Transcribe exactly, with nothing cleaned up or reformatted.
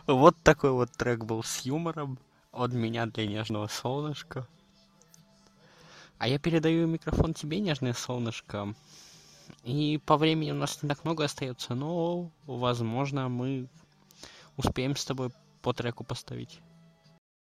Вот такой вот трек был с юмором от меня для нежного солнышка. А я передаю микрофон тебе, нежное солнышко. И по времени у нас не так много остается, но, возможно, мы успеем с тобой по треку поставить.